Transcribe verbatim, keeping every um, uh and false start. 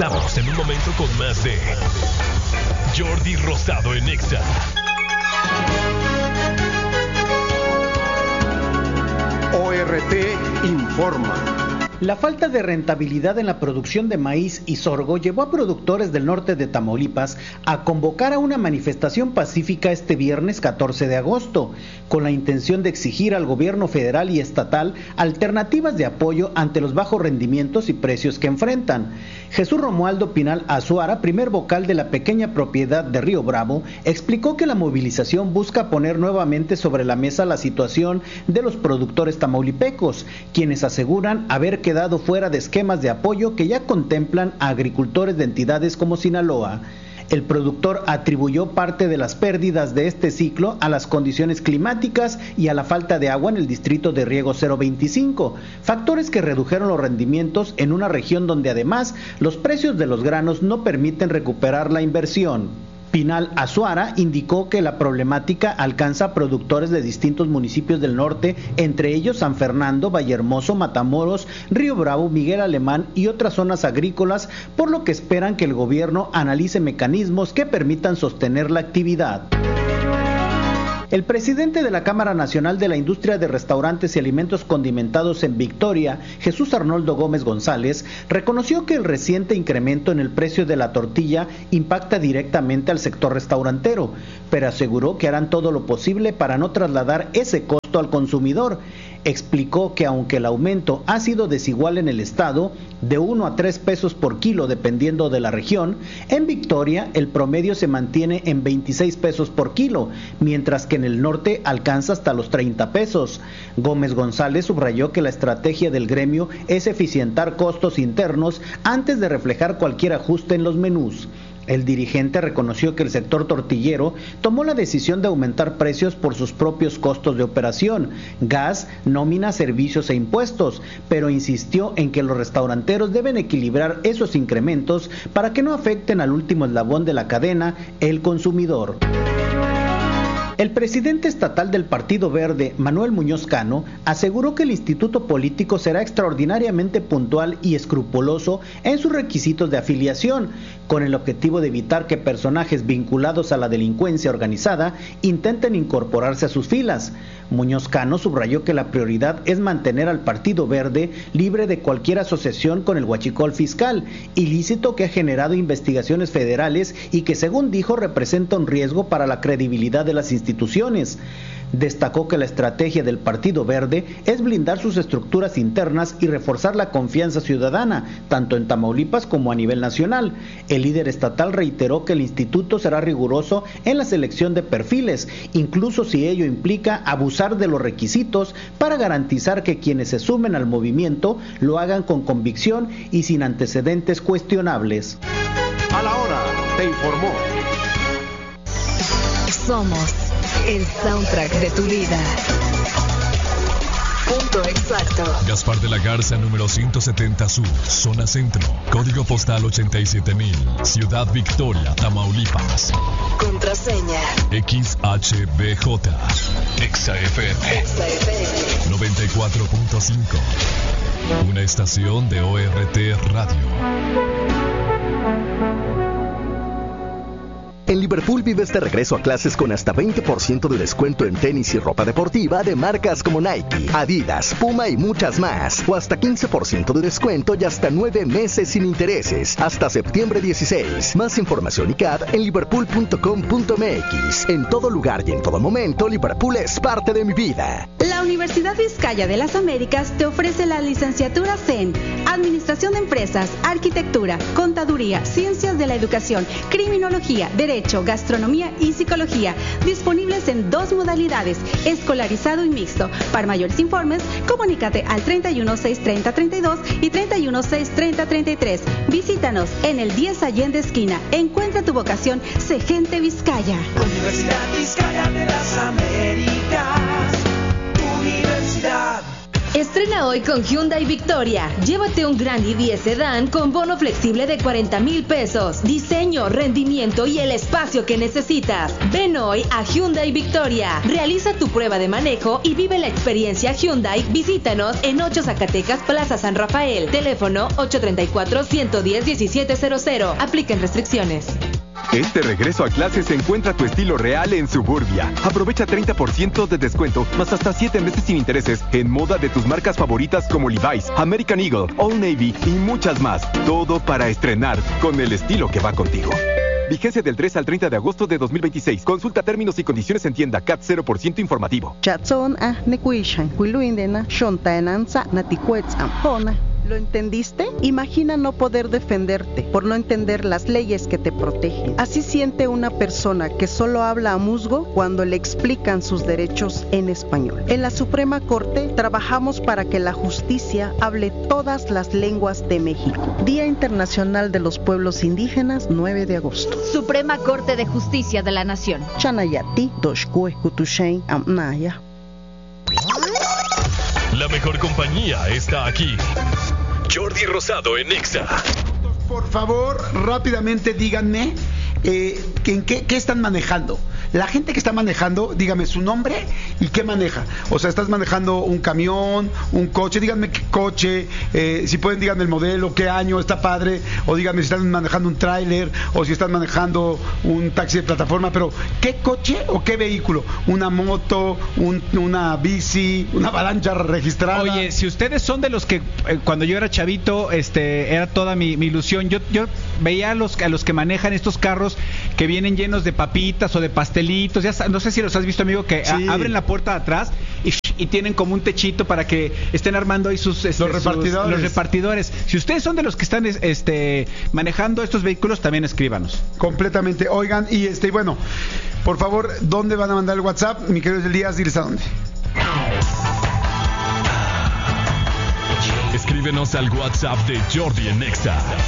Regresamos en un momento con más de Jordi Rosado en Exa. O R T informa. La falta de rentabilidad en la producción de maíz y sorgo llevó a productores del norte de Tamaulipas a convocar a una manifestación pacífica este viernes catorce de agosto, con la intención de exigir al gobierno federal y estatal alternativas de apoyo ante los bajos rendimientos y precios que enfrentan. Jesús Romualdo Pinal Azuara, primer vocal de la pequeña propiedad de Río Bravo, explicó que la movilización busca poner nuevamente sobre la mesa la situación de los productores tamaulipecos, quienes aseguran haber quedado fuera de esquemas de apoyo que ya contemplan a agricultores de entidades como Sinaloa. El productor atribuyó parte de las pérdidas de este ciclo a las condiciones climáticas y a la falta de agua en el distrito de riego cero veinticinco, factores que redujeron los rendimientos en una región donde además los precios de los granos no permiten recuperar la inversión. Pinal Azuara indicó que la problemática alcanza a productores de distintos municipios del norte, entre ellos San Fernando, Vallehermoso, Matamoros, Río Bravo, Miguel Alemán y otras zonas agrícolas, por lo que esperan que el gobierno analice mecanismos que permitan sostener la actividad. El presidente de la Cámara Nacional de la Industria de Restaurantes y Alimentos Condimentados en Victoria, Jesús Arnoldo Gómez González, reconoció que el reciente incremento en el precio de la tortilla impacta directamente al sector restaurantero, pero aseguró que harán todo lo posible para no trasladar ese costo al consumidor. Explicó que aunque el aumento ha sido desigual en el estado, de uno a tres pesos por kilo dependiendo de la región, en Victoria el promedio se mantiene en veintiséis pesos por kilo, mientras que en el norte alcanza hasta los treinta pesos. Gómez González subrayó que la estrategia del gremio es eficientar costos internos antes de reflejar cualquier ajuste en los menús. El dirigente reconoció que el sector tortillero tomó la decisión de aumentar precios por sus propios costos de operación, gas, nómina, servicios e impuestos, pero insistió en que los restauranteros deben equilibrar esos incrementos para que no afecten al último eslabón de la cadena, el consumidor. El presidente estatal del Partido Verde, Manuel Muñoz Cano, aseguró que el instituto político será extraordinariamente puntual y escrupuloso en sus requisitos de afiliación, con el objetivo de evitar que personajes vinculados a la delincuencia organizada intenten incorporarse a sus filas. Muñoz Cano subrayó que la prioridad es mantener al Partido Verde libre de cualquier asociación con el huachicol fiscal, ilícito que ha generado investigaciones federales y que, según dijo, representa un riesgo para la credibilidad de las instituciones. Destacó que la estrategia del Partido Verde es blindar sus estructuras internas y reforzar la confianza ciudadana, tanto en Tamaulipas como a nivel nacional. El líder estatal reiteró que el instituto será riguroso en la selección de perfiles, incluso si ello implica abusar de los requisitos para garantizar que quienes se sumen al movimiento lo hagan con convicción y sin antecedentes cuestionables. A la hora, te informó. Somos el soundtrack de tu vida. Punto exacto. Gaspar de la Garza, número ciento setenta Sur, zona centro, código postal ochenta y siete mil, Ciudad Victoria, Tamaulipas. Contraseña X H B J, Exa F M, Exa F M noventa y cuatro punto cinco, una estación de O R T Radio. En Liverpool vives de regreso a clases con hasta veinte por ciento de descuento en tenis y ropa deportiva de marcas como Nike, Adidas, Puma y muchas más. O hasta quince por ciento de descuento y hasta nueve meses sin intereses. Hasta septiembre dieciséis. Más información y C A D en liverpool punto com punto m x. En todo lugar y en todo momento, Liverpool es parte de mi vida. La Universidad Vizcaya de las Américas te ofrece la licenciatura C E N, Administración de Empresas, Arquitectura, Contaduría, Ciencias de la Educación, Criminología, Derecho, Gastronomía y Psicología, disponibles en dos modalidades, escolarizado y mixto. Para mayores informes, comunícate al treinta y uno, seiscientos treinta, treinta y dos y treinta y uno, seiscientos treinta, treinta y tres. Visítanos en el diez Allende Esquina. Encuentra tu vocación, sé gente Vizcaya. Universidad Vizcaya de las Américas, Universidad. Estrena hoy con Hyundai Victoria. Llévate un Grand i diez Sedan con bono flexible de cuarenta mil pesos. Diseño, rendimiento y el espacio que necesitas. Ven hoy a Hyundai Victoria. Realiza tu prueba de manejo y vive la experiencia Hyundai. Visítanos en ocho Zacatecas, Plaza San Rafael. Teléfono ocho tres cuatro, uno uno cero, uno siete cero cero. Apliquen restricciones. Este regreso a clases encuentra tu estilo real en Suburbia. Aprovecha treinta por ciento de descuento, más hasta siete meses sin intereses en moda de tus marcas favoritas como Levi's, American Eagle, Old Navy y muchas más. Todo para estrenar con el estilo que va contigo. Vigencia del tres al treinta de agosto de dos mil veintiséis. Consulta términos y condiciones en tienda. C A T cero por ciento informativo. Chatson ah nekuishan huiluindena shontaenanza natikuetzampona. ¿Lo entendiste? Imagina no poder defenderte por no entender las leyes que te protegen. Así siente una persona que solo habla a musgo cuando le explican sus derechos en español. En la Suprema Corte trabajamos para que la justicia hable todas las lenguas de México. Día Internacional de los Pueblos Indígenas, nueve de agosto. Suprema Corte de Justicia de la Nación. Chanayati, Doshkue, Kutushain, Amnaya. La mejor compañía está aquí. Jordi Rosado en Exa. Por favor, rápidamente díganme eh, ¿en qué, qué están manejando? La gente que está manejando, dígame su nombre y qué maneja. O sea, estás manejando un camión, un coche, díganme qué coche, eh, si pueden díganme el modelo, qué año, está padre, o díganme si están manejando un tráiler o si están manejando un taxi de plataforma, pero ¿qué coche o qué vehículo? ¿Una moto, un, una bici, una avalancha registrada? Oye, si ustedes son de los que eh, cuando yo era chavito, este, era toda mi, mi ilusión, yo, yo veía a los, a los que manejan estos carros que vienen llenos de papitas o de pastelitos, ya no sé si los has visto, amigo, que sí. a, abren la puerta de atrás y, y tienen como un techito para que estén armando ahí sus, este, los, repartidores. Sus, los repartidores. Si ustedes son de los que están este, manejando estos vehículos, también escríbanos. Completamente. Oigan, y este, bueno, por favor, ¿dónde van a mandar el WhatsApp? Mi querido Elías, diles a dónde. Escríbenos al WhatsApp de Jordi en Exa.